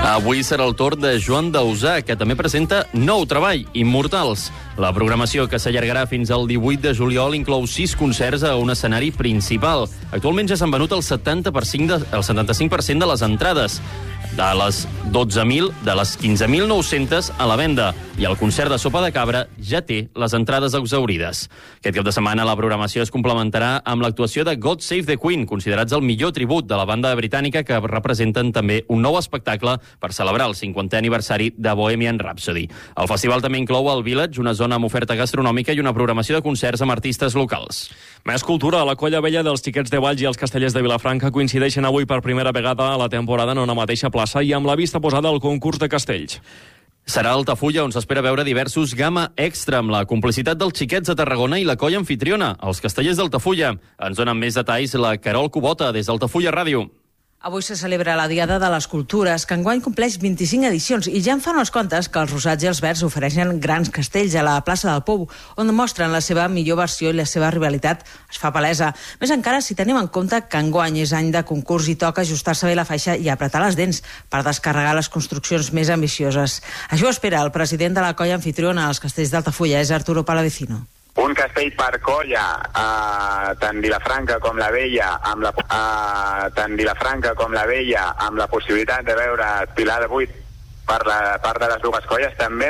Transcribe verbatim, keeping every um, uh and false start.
Avui serà el torn de Joan Dausà, que també presenta nou treball, Immortals. La programació, que s'allargarà fins al divuit de juliol, inclou sis concerts a un escenari principal. Actualment ja s'han venut el setanta per cent de, el setanta-cinc per cent de les entrades, de les dotze mil, de les quinze mil nou-centes a la venda, i el concert de Sopa de Cabra ja té les entrades exhaurides. Aquest cap de setmana la programació es complementarà amb l'actuació de God Save the Queen, considerats el millor tribut de la banda britànica, que representen també un nou espectacle per celebrar el cinquantè aniversari de Bohemian Rhapsody. El festival també inclou el Village, una zona amb oferta gastronòmica i una programació de concerts amb artistes locals. Més cultura. La Colla Vella dels Xiquets de Valls i els Castellers de Vilafranca coincideixen avui per primera vegada a la temporada en una mateixa plaça i amb la vista posada al concurs de castells. Serà a Altafulla, on s'espera veure diversos Gamma Extra, amb la complicitat dels Xiquets de Tarragona i la colla anfitriona, els Castellers d'Altafulla. Ens donen més detalls la Carol Cubota, des d'Altafulla Ràdio. Avui se celebra la Diada de les Cultures, que enguany compleix vint-i-cinc edicions, i ja en fan unes quantes que els Rosats i els Verds ofereixen grans castells a la plaça del Pou, on mostren la seva millor versió i la seva rivalitat es fa palesa. Més encara si tenim en compte que enguany és any de concurs i toca ajustar-se bé la faixa i apretar les dents per descarregar les construccions més ambicioses. Això ho espera el president de la colla anfitriona als Castells d'Altafulla, és Arturo Palavecino. Un castell per colla, eh, tant Vilafranca com la Vella, amb la, eh, tant Vilafranca com la Vella, amb la possibilitat de veure Pilar de Buit per la part de les dues colles també.